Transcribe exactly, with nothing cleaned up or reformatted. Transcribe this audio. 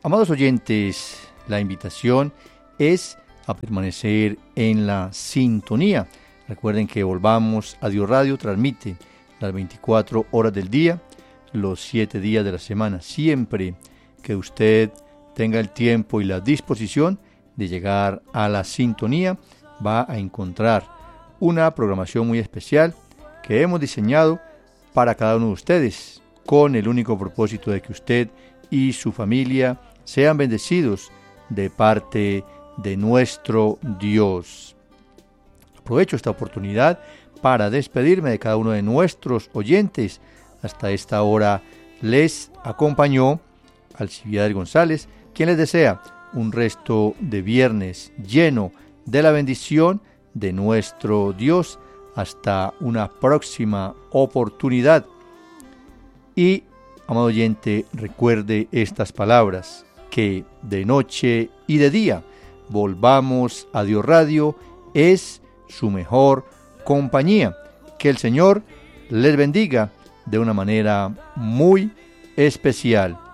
Amados oyentes, la invitación es a permanecer en la sintonía. Recuerden que Volvamos a Dios Radio transmite las veinticuatro horas del día, los siete días de la semana. Siempre que usted tenga el tiempo y la disposición de llegar a la sintonía, va a encontrar una programación muy especial que hemos diseñado para cada uno de ustedes, con el único propósito de que usted y su familia sean bendecidos de parte de nuestro Dios. Aprovecho esta oportunidad para despedirme de cada uno de nuestros oyentes. Hasta esta hora les acompañó Alcibiades González, quien les desea un resto de viernes lleno de la bendición de nuestro Dios. Hasta una próxima oportunidad. Y, amado oyente, recuerde estas palabras, que de noche y de día Volvamos a Dios Radio es su mejor compañía. Que el Señor les bendiga de una manera muy especial.